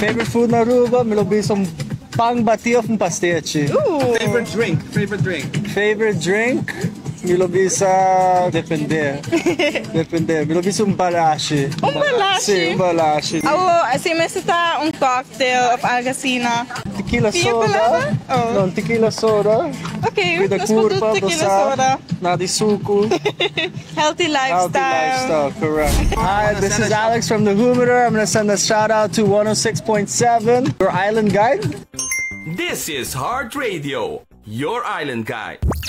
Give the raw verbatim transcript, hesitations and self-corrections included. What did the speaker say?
Favorite food na Aruba? Me lo bisong pang batio from pastiche. Ooh. Favorite drink? Favorite drink? Favorite drink? Me lo bisa depende. Depende. Me lo bisa um balashi. Um balashi? Sim, um balashi. Oh, assim, mas está um cocktail of Algacina. Tequila Tinha soda. palavra? Oh. Não, tequila soda. Ok, With the nós curva, podemos tequila basta, soda. nada de suco. Healthy lifestyle. Healthy lifestyle, correct. Hi, this is Alex from the Humidor. I'm gonna send a shout out to one oh six point seven, your island guide. This is Heart Radio, your island guide.